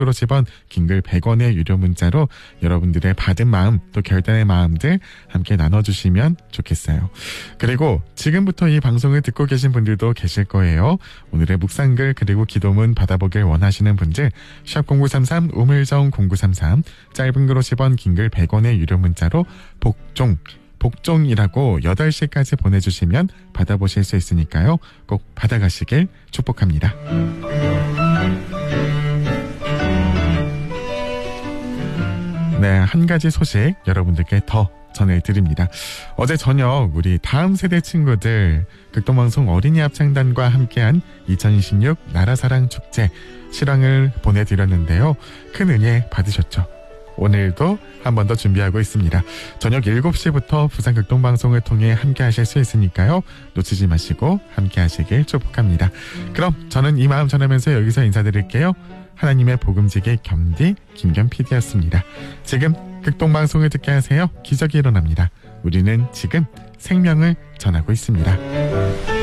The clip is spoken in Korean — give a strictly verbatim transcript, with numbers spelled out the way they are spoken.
오십 원, 긴글 백 원의 유료 문자로 여러분들의 받은 마음 또 결단의 마음들 함께 나눠주시면 좋겠어요. 그리고 지금부터 이 방송을 듣고 계신 분들도 계실 거예요. 오늘의 묵상글 그리고 기도문 받아보길 원하시는 분들 샵 공구삼삼 우물정 공구삼삼 짧은 글 오십 원, 긴글 백 원의 유료 문자로 복종 복종이라고 여덟 시까지 보내주시면 받아보실 수 있으니까요. 꼭 받아가시길 축복합니다. 네, 한 가지 소식 여러분들께 더 전해드립니다. 어제 저녁 우리 다음 세대 친구들 극동방송 어린이 합창단과 함께한 이천이십육 나라사랑 축제 실황을 보내드렸는데요. 큰 은혜 받으셨죠? 오늘도 한 번 더 준비하고 있습니다. 저녁 일곱 시부터 부산 극동방송을 통해 함께 하실 수 있으니까요. 놓치지 마시고 함께 하시길 축복합니다. 그럼 저는 이 마음 전하면서 여기서 인사드릴게요. 하나님의 복음지기 겸디 김겸 피디였습니다. 지금 극동방송을 듣게 하세요. 기적이 일어납니다. 우리는 지금 생명을 전하고 있습니다.